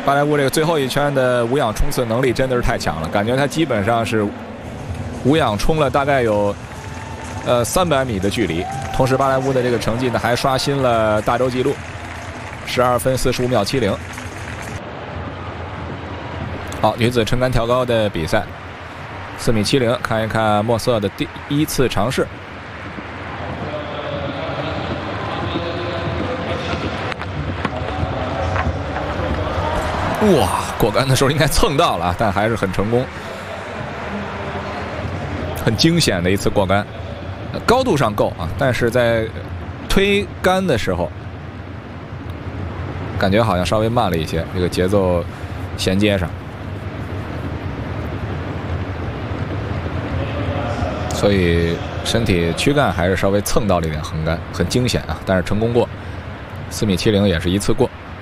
巴莱乌这个最后一圈的无氧冲刺能力真的是太强了，感觉他基本上是无氧冲了大概有300米的距离。同时，巴莱乌的这个成绩呢还刷新了大洲纪录，12分45秒70。好，女子撑杆跳高的比赛，4米70，看一看莫瑟的第一次尝试。哇，过杆的时候应该蹭到了，但还是很成功，很惊险的一次过杆，高度上够啊，但是在推杆的时候，感觉好像稍微慢了一些，这个节奏衔接上，所以身体躯干还是稍微蹭到了一点横杆，很惊险啊，但是成功过，4米70也是一次过。